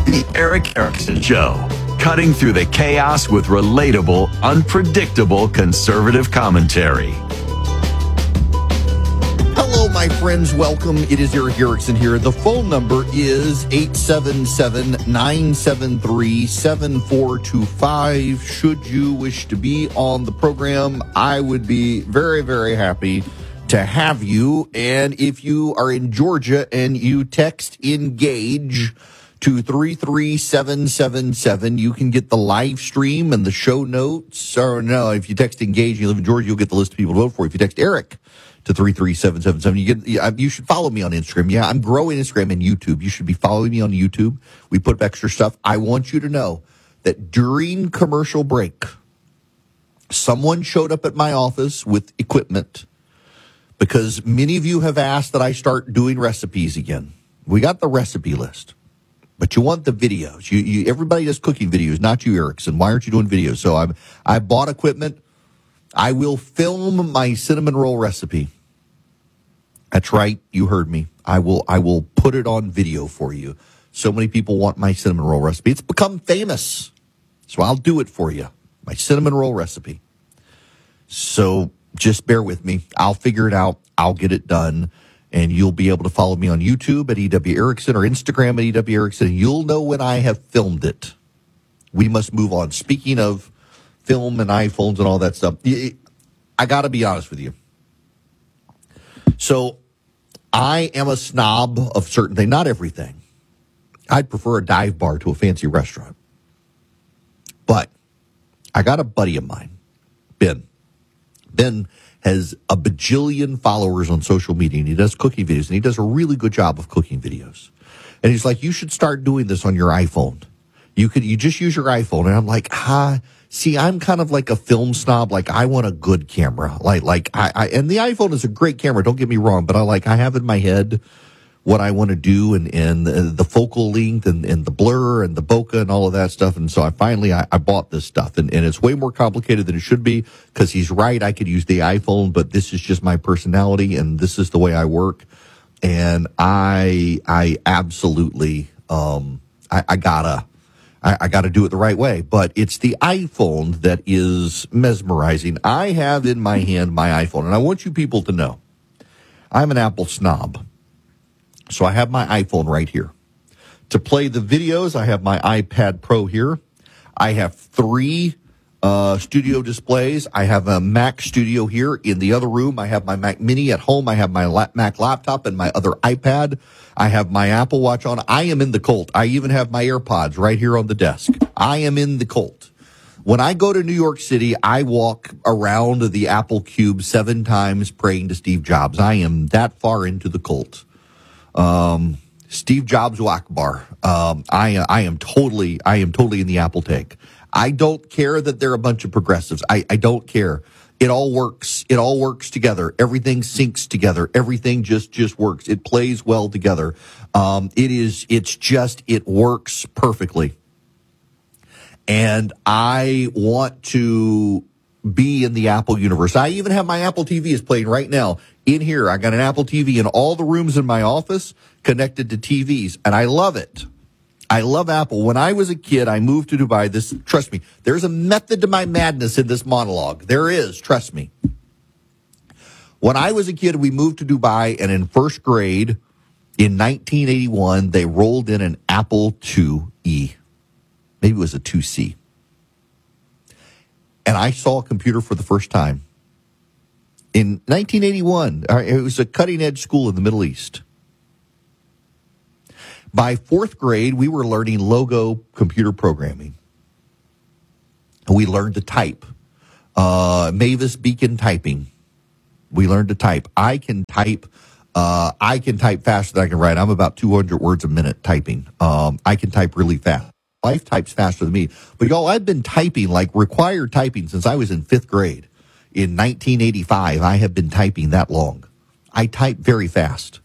The Eric Erickson Show, cutting through the chaos with relatable, unpredictable conservative commentary. Hello, my friends. Welcome. It is Eric Erickson here. The phone number is 877-973-7425. Should you wish to be on the program, I would be very, very happy to have you. And if you are in Georgia and you text ENGAGE to 33777, you can get the live stream and the show notes. Or no, if you text ENGAGE and you live in Georgia, you'll get the list of people to vote for. If you text Eric to 33777, you should follow me on Instagram. Yeah, I'm growing Instagram and YouTube. You should be following me on YouTube. We put up extra stuff. I want you to know that during commercial break, someone showed up at my office with equipment because many of you have asked that I start doing recipes again. We got the recipe list, but you want the videos. Everybody does cooking videos, not you, Erickson. Why aren't you doing videos? So I bought equipment. I will film my cinnamon roll recipe. That's right. You heard me. I will put it on video for you. So many people want my cinnamon roll recipe. It's become famous. So I'll do it for you. My cinnamon roll recipe. So just bear with me. I'll figure it out. I'll get it done. And you'll be able to follow me on YouTube at EW Erickson or Instagram at EW Erickson. You'll know when I have filmed it. We must move on. Speaking of film and iPhones and all that stuff, I got to be honest with you. So I am a snob of certain things, not everything. I'd prefer a dive bar to a fancy restaurant. But I got a buddy of mine, Ben. Ben has a bajillion followers on social media, and he does cooking videos, and he does a really good job of cooking videos. And he's like, you should start doing this on your iPhone. You just use your iPhone. And I'm like, see, I'm kind of like a film snob. Like, I want a good camera. Like and the iPhone is a great camera. Don't get me wrong, but I have in my head what I want to do and the focal length and the blur and the bokeh and all of that stuff. And so I bought this stuff, and it's way more complicated than it should be, because he's right. I could use the iPhone, but this is just my personality and this is the way I work. And I absolutely, I gotta do it the right way. But it's the iPhone that is mesmerizing. I have in my hand my iPhone, and I want you people to know I'm an Apple snob. So I have my iPhone right here. To play the videos, I have my iPad Pro here. I have 3 studio displays. I have a Mac Studio here. In the other room, I have my Mac Mini. At home, I have my Mac laptop and my other iPad. I have my Apple Watch on. I am in the cult. I even have my AirPods right here on the desk. I am in the cult. When I go to New York City, I walk around the Apple Cube 7 times praying to Steve Jobs. I am that far into the cult. Steve Jobs Akbar. I am totally in the Apple tank. I don't care that they're a bunch of progressives. I don't care. It all works. It all works together. Everything syncs together. Everything just works. It plays well together. It works perfectly. And I want to be in the Apple universe. I even have my Apple TV is playing right now. In here, I got an Apple TV in all the rooms in my office connected to TVs, and I love it. I love Apple. When I was a kid, I moved to Dubai. Trust me, there's a method to my madness in this monologue. There is, trust me. When I was a kid, we moved to Dubai, and in first grade, in 1981, they rolled in an Apple IIe. Maybe it was a 2C. And I saw a computer for the first time. In 1981, it was a cutting-edge school in the Middle East. By 4th grade, we were learning logo computer programming. We learned to type. Mavis Beacon typing. We learned to type. I can type faster than I can write. I'm about 200 words a minute typing. I can type really fast. Life types faster than me. But y'all, I've been typing, like required typing, since I was in 5th grade. In 1985, I have been typing that long. I type very fast.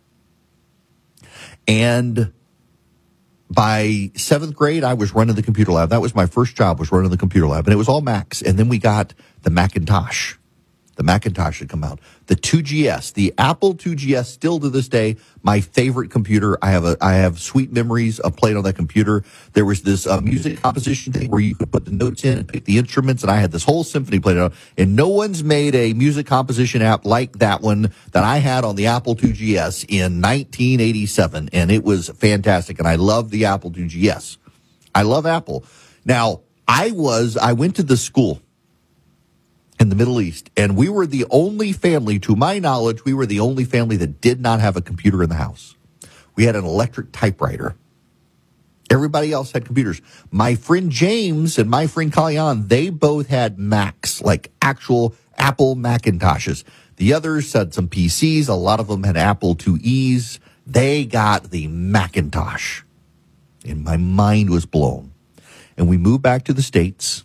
And by 7th grade, I was running the computer lab. That was my first job, was running the computer lab. And it was all Macs. And then we got the Macintosh. The Macintosh had come out. The 2GS, the Apple 2GS, still to this day, my favorite computer. I have sweet memories of playing on that computer. There was this music composition thing where you could put the notes in and pick the instruments, and I had this whole symphony played on. And no one's made a music composition app like that one that I had on the Apple 2GS in 1987, and it was fantastic. And I love the Apple 2GS. I love Apple. Now, I went to the school in the Middle East, and we were the only family, to my knowledge, we were the only family that did not have a computer in the house. We had an electric typewriter. Everybody else had computers. My friend James and my friend Kalyan, they both had Macs, like actual Apple Macintoshes. The others had some PCs. A lot of them had Apple IIes. They got the Macintosh. And my mind was blown. And we moved back to the States.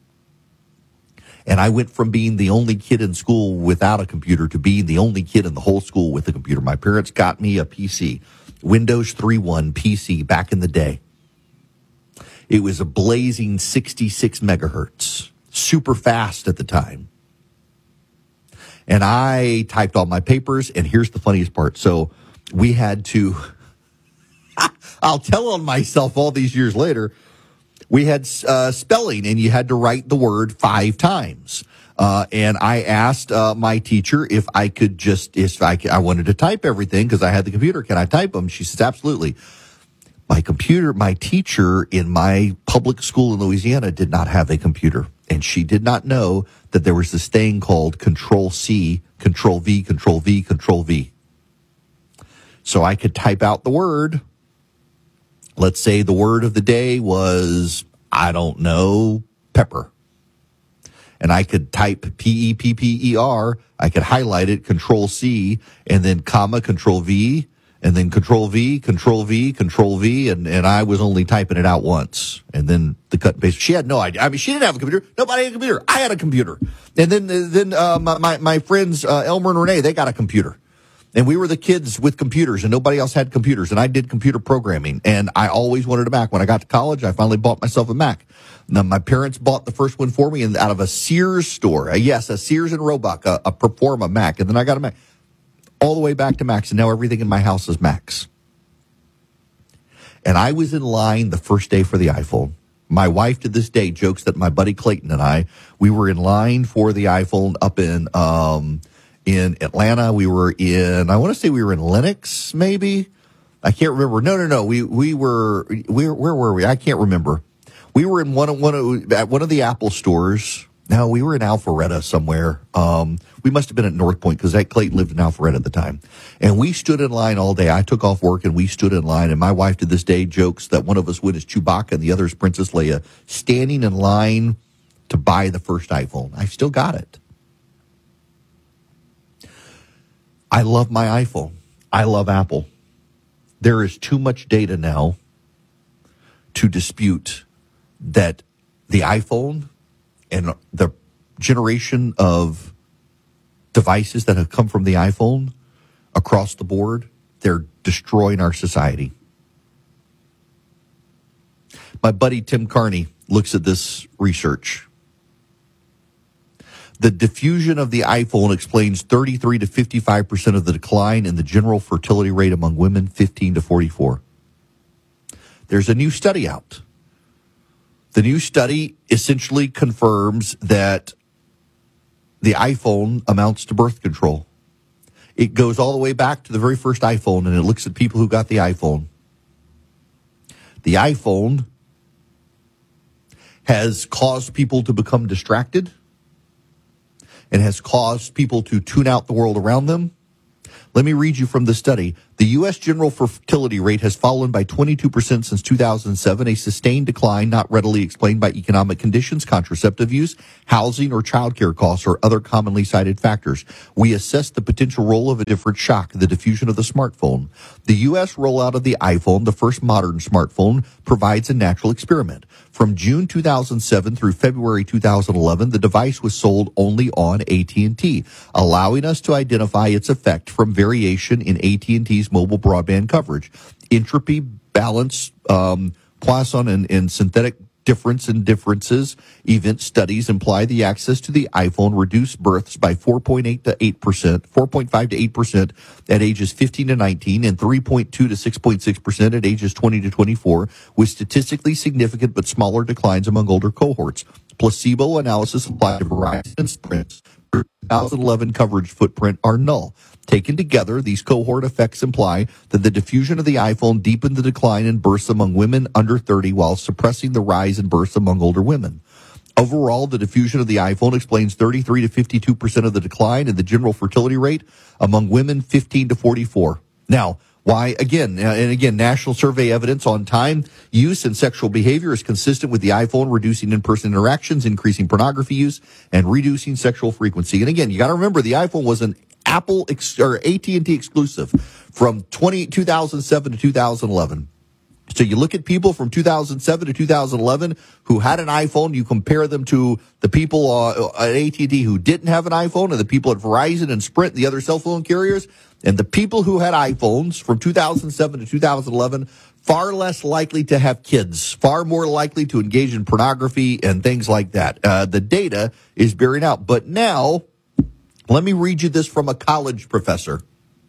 And I went from being the only kid in school without a computer to being the only kid in the whole school with a computer. My parents got me a PC, Windows 3.1 PC back in the day. It was a blazing 66 megahertz, super fast at the time. And I typed all my papers, and here's the funniest part. So we had to, I'll tell on myself all these years later, we had spelling, and you had to write the word 5 times. And I asked my teacher if I could I wanted to type everything because I had the computer. Can I type them? She says, absolutely. My teacher in my public school in Louisiana did not have a computer. And she did not know that there was this thing called Control-C, Control-V, Control-V, Control-V. So I could type out the word. Let's say the word of the day was, I don't know, pepper. And I could type P-E-P-P-E-R. I could highlight it, Control-C, and then comma, Control-V, and then Control-V, Control-V, Control-V, and I was only typing it out once. And then the cut and paste. She had no idea. I mean, she didn't have a computer. Nobody had a computer. I had a computer. And then my friends, Elmer and Renee, they got a computer. And we were the kids with computers, and nobody else had computers. And I did computer programming, and I always wanted a Mac. When I got to college, I finally bought myself a Mac. Now, my parents bought the first one for me out of a Sears store. A Sears and Roebuck, a Performa Mac. And then I got a Mac. All the way back to Macs, and now everything in my house is Macs. And I was in line the first day for the iPhone. My wife to this day jokes that my buddy Clayton and we were in line for the iPhone up in Atlanta. We were in Lenox, maybe. I can't remember. No. We were, where were we? I can't remember. We were in one of the Apple stores. No, we were in Alpharetta somewhere. We must have been at North Point because Clayton lived in Alpharetta at the time. And we stood in line all day. I took off work and we stood in line. And my wife to this day jokes that one of us went as Chewbacca and the other is Princess Leia, standing in line to buy the first iPhone. I still got it. I love my iPhone. I love Apple. There is too much data now to dispute that the iPhone and the generation of devices that have come from the iPhone across the board, they're destroying our society. My buddy Tim Carney looks at this research. The diffusion of the iPhone explains 33 to 55% of the decline in the general fertility rate among women 15 to 44. There's a new study out. The new study essentially confirms that the iPhone amounts to birth control. It goes all the way back to the very first iPhone, and it looks at people who got the iPhone. The iPhone has caused people to become distracted and has caused people to tune out the world around them. Let me read you from the study. The U.S. general fertility rate has fallen by 22% since 2007, a sustained decline not readily explained by economic conditions, contraceptive use, housing, or childcare costs, or other commonly cited factors. We assess the potential role of a different shock, the diffusion of the smartphone. The U.S. rollout of the iPhone, the first modern smartphone, provides a natural experiment. From June 2007 through February 2011, the device was sold only on AT&T, allowing us to identify its effect from variation in AT&T's mobile broadband coverage. Entropy, balance, Poisson, and synthetic differences. Event studies imply the access to the iPhone reduced births by 4.8 to 8%, 4.5 to 8% at ages 15 to 19, and 3.2 to 6.6% at ages 20 to 24, with statistically significant but smaller declines among older cohorts. Placebo analysis applied to Verizon and Sprint's 2011 coverage footprint are null. Taken together, these cohort effects imply that the diffusion of the iPhone deepened the decline in births among women under 30 while suppressing the rise in births among older women. Overall, the diffusion of the iPhone explains 33 to 52% of the decline in the general fertility rate among women 15 to 44. Now, why, again, national survey evidence on time use and sexual behavior is consistent with the iPhone reducing in-person interactions, increasing pornography use, and reducing sexual frequency. And again, you got to remember the iPhone was an or AT&T exclusive from 2007 to 2011. So you look at people from 2007 to 2011 who had an iPhone, you compare them to the people at AT&T who didn't have an iPhone, and the people at Verizon and Sprint, the other cell phone carriers, and the people who had iPhones from 2007 to 2011, far less likely to have kids, far more likely to engage in pornography and things like that. The data is bearing out. But now, let me read you this from a college professor.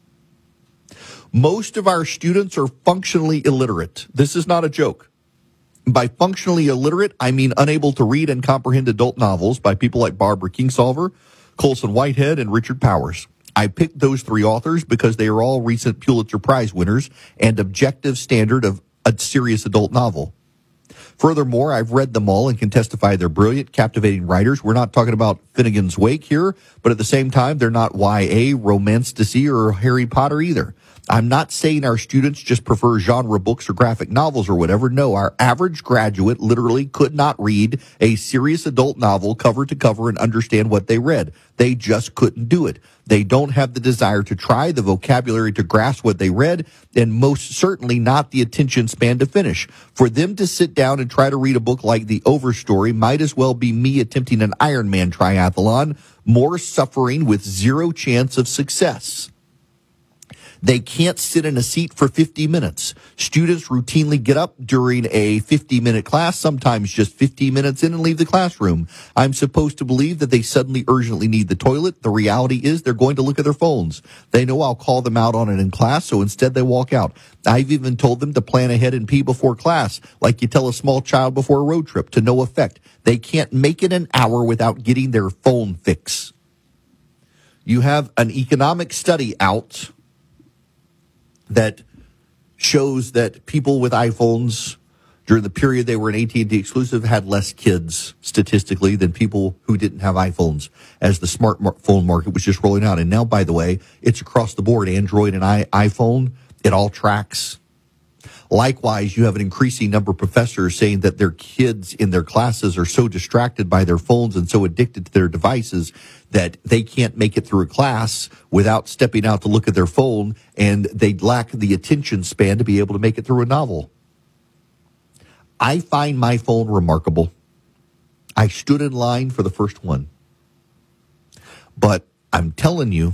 Most of our students are functionally illiterate. This is not a joke. By functionally illiterate, I mean unable to read and comprehend adult novels by people like Barbara Kingsolver, Colson Whitehead, and Richard Powers. I picked those three authors because they are all recent Pulitzer Prize winners and objective standard of a serious adult novel. Furthermore, I've read them all and can testify they're brilliant, captivating writers. We're not talking about Finnegan's Wake here, but at the same time, they're not YA, romantasy, or Harry Potter either. I'm not saying our students just prefer genre books or graphic novels or whatever. No, our average graduate literally could not read a serious adult novel cover to cover and understand what they read. They just couldn't do it. They don't have the desire to try, the vocabulary to grasp what they read, and most certainly not the attention span to finish. For them to sit down and try to read a book like The Overstory might as well be me attempting an Ironman triathlon, more suffering with zero chance of success. They can't sit in a seat for 50 minutes. Students routinely get up during a 50-minute class, sometimes just 15 minutes in, and leave the classroom. I'm supposed to believe that they suddenly urgently need the toilet. The reality is they're going to look at their phones. They know I'll call them out on it in class, so instead they walk out. I've even told them to plan ahead and pee before class, like you tell a small child before a road trip, to no effect. They can't make it an hour without getting their phone fix. You have an economic study out that shows that people with iPhones during the period they were an AT&T exclusive had less kids statistically than people who didn't have iPhones as the smartphone market was just rolling out. And now, by the way, it's across the board, Android and iPhone, it all tracks. Likewise, you have an increasing number of professors saying that their kids in their classes are so distracted by their phones and so addicted to their devices that they can't make it through a class without stepping out to look at their phone, and they lack the attention span to be able to make it through a novel. I find my phone remarkable. I stood in line for the first one. But I'm telling you,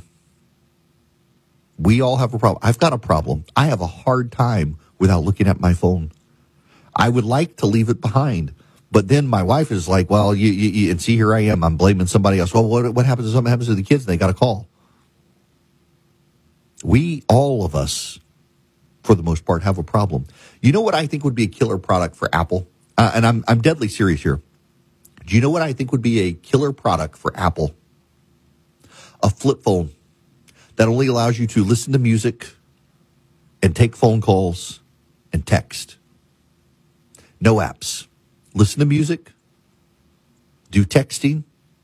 we all have a problem. I've got a problem. I have a hard time without looking at my phone. I would like to leave it behind. But then my wife is like, well, you and see, here I am. I'm blaming somebody else. Well, what happens if something happens to the kids and they got a call? We, all of us, for the most part, have a problem. You know what I think would be a killer product for Apple? And I'm deadly serious here. Do you know what I think would be a killer product for Apple? A flip phone that only allows you to listen to music and take phone calls and text. No apps. Listen to music, do texting,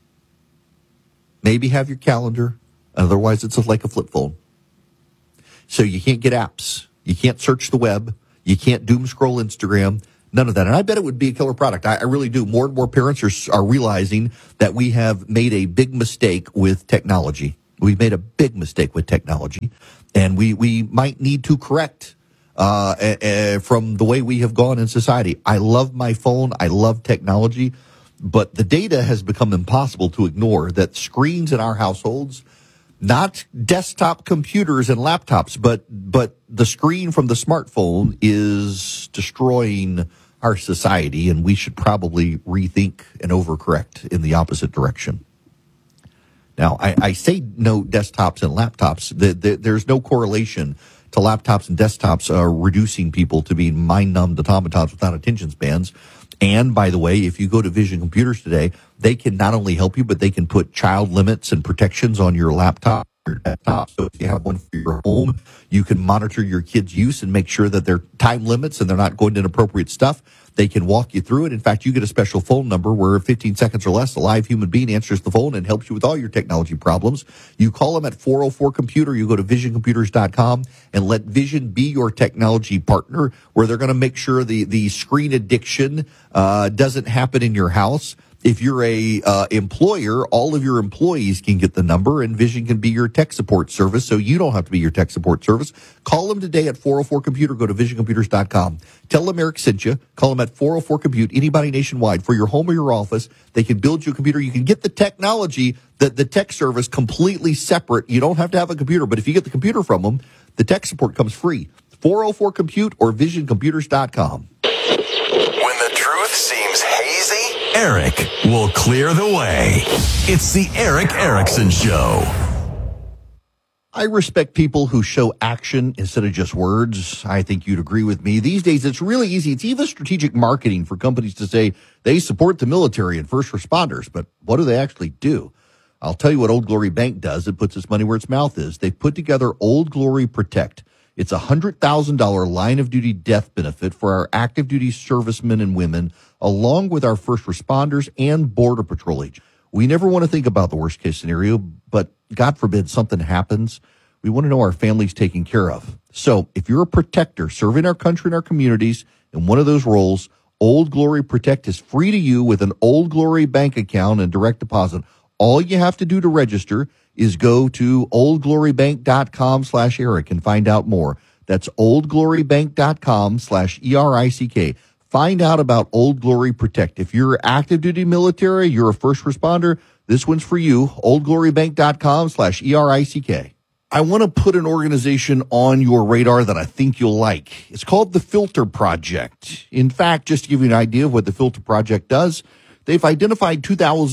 maybe have your calendar. Otherwise, it's like a flip phone. So you can't get apps. You can't search the web. You can't doom scroll Instagram. None of that. And I bet it would be a killer product. I really do. More and more parents are realizing that we have made a big mistake with technology. We've made a big mistake with technology. And we might need to correct from the way we have gone in society. I love my phone. I love technology. But the data has become impossible to ignore, that screens in our households, not desktop computers and laptops, but the screen from the smartphone is destroying our society, and we should probably rethink and overcorrect in the opposite direction. Now, I say no desktops and laptops. There's no correlation to laptops and desktops reducing people to being mind-numbed automatons without attention spans. And, by the way, if you go to Vision Computers today, they can not only help you, but they can put child limits and protections on your laptop, your desktop. So if you have one for your home, you can monitor your kids' use and make sure that they're time limits and they're not going to inappropriate stuff. They can walk you through it. In fact, you get a special phone number where 15 seconds or less, a live human being answers the phone and helps you with all your technology problems. You call them at 404-COMPUTER. You go to visioncomputers.com and let Vision be your technology partner, where they're going to make sure the screen addiction doesn't happen in your house. If you're a employer, all of your employees can get the number, and Vision can be your tech support service, so you don't have to be your tech support service. Call them today at 404-COMPUTER. Go to visioncomputers.com. Tell them Eric sent you. Call them at 404-COMPUTE, anybody nationwide, for your home or your office. They can build you a computer. You can get the technology, the tech service, completely separate. You don't have to have a computer, but if you get the computer from them, the tech support comes free. 404-COMPUTE or visioncomputers.com. When the truth seems hazy, Eric will clear the way. It's the Eric Erickson Show. I respect people who show action instead of just words. I think you'd agree with me. These days, it's really easy. It's even strategic marketing for companies to say they support the military and first responders, but what do they actually do? I'll tell you what Old Glory Bank does. It puts its money where its mouth is. They've put together Old Glory Protect. It's a $100,000 line-of-duty death benefit for our active-duty servicemen and women, along with our first responders and Border Patrol agents. We never want to think about the worst-case scenario, but God forbid something happens. We want to know our family's taken care of. So if you're a protector serving our country and our communities in one of those roles, Old Glory Protect is free to you with an Old Glory bank account and direct deposit. All you have to do to register is go to oldglorybank.com/Eric and find out more. That's oldglorybank.com/ERICK. Find out about Old Glory Protect. If you're active duty military, you're a first responder, this one's for you. oldglorybank.com/ERICK. I want to put an organization on your radar that I think you'll like. It's called the Filter Project. In fact, just to give you an idea of what the Filter Project does, they've identified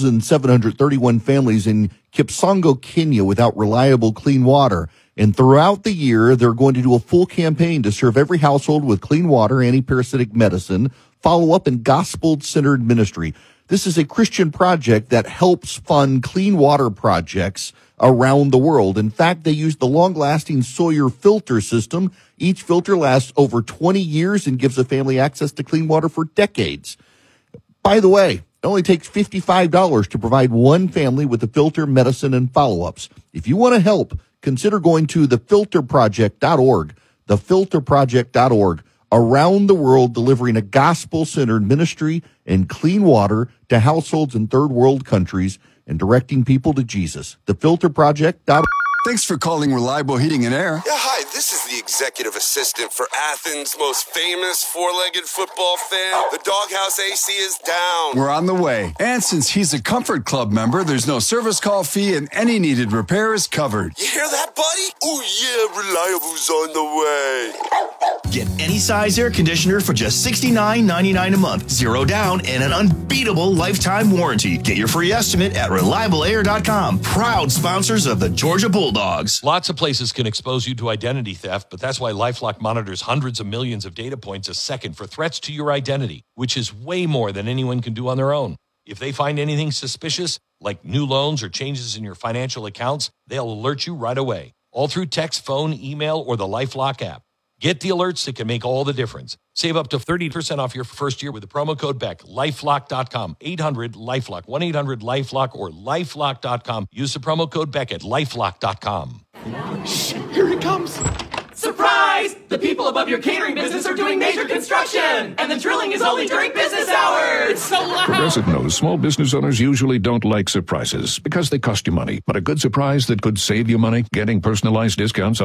2,731 families in Kipsongo, Kenya without reliable clean water. And throughout the year, they're going to do a full campaign to serve every household with clean water, antiparasitic medicine, follow-up, and gospel-centered ministry. This is a Christian project that helps fund clean water projects around the world. In fact, they use the long-lasting Sawyer filter system. Each filter lasts over 20 years and gives a family access to clean water for decades. By the way, it only takes $55 to provide one family with the filter, medicine, and follow-ups. If you want to help, consider going to thefilterproject.org, thefilterproject.org, around the world delivering a gospel-centered ministry and clean water to households in third world countries and directing people to Jesus. Thefilterproject.org. Thanks for calling Reliable Heating and Air. Yeah, hi, this is the executive assistant for Athens' most famous four-legged football fan. The doghouse AC is down. We're on the way. And since he's a Comfort Club member, there's no service call fee and any needed repair is covered. You hear that, buddy? Oh, yeah, Reliable's on the way. Get any size air conditioner for just $69.99 a month. Zero down and an unbeatable lifetime warranty. Get your free estimate at ReliableAir.com. Proud sponsors of the Georgia Bulldogs. Lots of places can expose you to identity theft, but that's why LifeLock monitors hundreds of millions of data points a second for threats to your identity, which is way more than anyone can do on their own. If they find anything suspicious, like new loans or changes in your financial accounts, they'll alert you right away, all through text, phone, email, or the LifeLock app. Get the alerts that can make all the difference. Save up to 30% off your first year with the promo code BECK. LifeLock.com. 800-LIFELOCK. 1-800-LIFELOCK or LifeLock.com. Use the promo code BECK at LifeLock.com. Shh, here it comes. Surprise! The people above your catering business are doing major construction, and the drilling is only during business hours. It's so loud. Progressive knows small business owners usually don't like surprises because they cost you money. But a good surprise that could save you money, getting personalized discounts